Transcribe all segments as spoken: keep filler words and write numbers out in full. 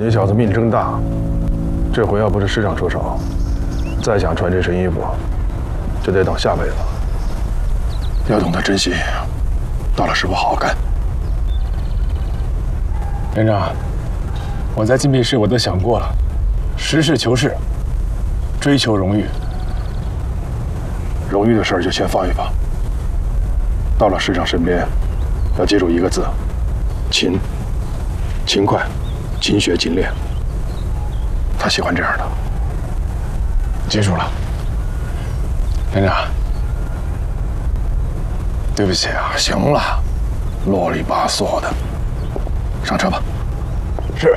你小子命真大，这回要不是师长出手，再想穿这身衣服，就得等下辈子。要懂得珍惜，到了时候好好干。 连长，我在禁闭室我都想过了，实事求是，追求荣誉。 荣誉的事儿就先放一放。到了师长身边，要记住一个字：勤。勤快，勤学勤练。他喜欢这样的。 记住了，连长。对不起啊。 行了，啰里吧嗦的，上车吧。 是。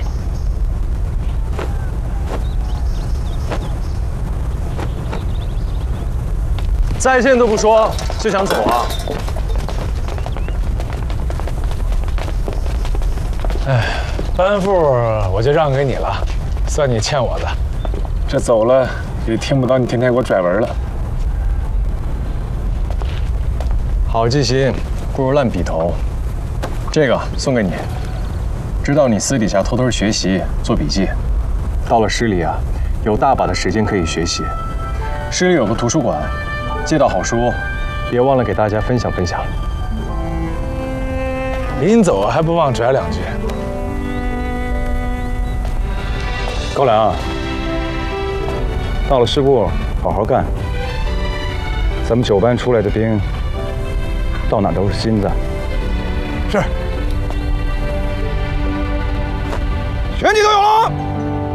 在线都不说，就想走啊？ 哎，班副我就让给你了，算你欠我的。这走了也听不到你天天给我拽文了。 好记性不如烂笔头，这个送给你。知道你私底下偷偷学习做笔记，到了师里啊，有大把的时间可以学习。师里有个图书馆，借到好书，别忘了给大家分享分享。 临走还不忘拽两句。 高粱，到了师部好好干。咱们九班出来的兵，到哪都是金子。 是。 全体都有了。